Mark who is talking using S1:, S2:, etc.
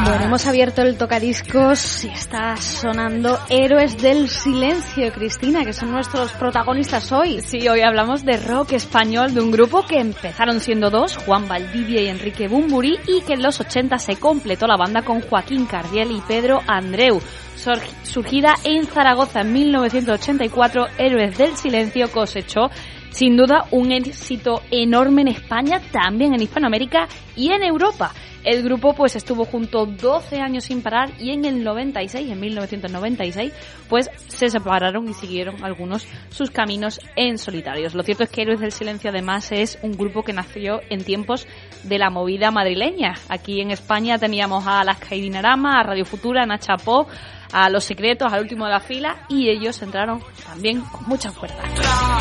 S1: Bueno, hemos abierto el tocadiscos y está sonando Héroes del Silencio, Cristina, que son nuestros protagonistas hoy.
S2: Sí, hoy hablamos de rock español, de un grupo que empezaron siendo dos, Juan Valdivia y Enrique Bunbury, y que en los 80 se completó la banda con Joaquín Cardiel y Pedro Andreu. Surgida en Zaragoza en 1984, Héroes del Silencio cosechó sin duda un éxito enorme en España, también en Hispanoamérica y en Europa. El grupo pues estuvo junto 12 años sin parar y en 1996, pues se separaron y siguieron algunos sus caminos en solitarios. Lo cierto es que Héroes del Silencio además es un grupo que nació en tiempos de la movida madrileña. Aquí en España teníamos a Alaska y Dinarama, a Radio Futura, a Nacha Po, a Los Secretos, al último de la fila, y ellos entraron también con mucha fuerza.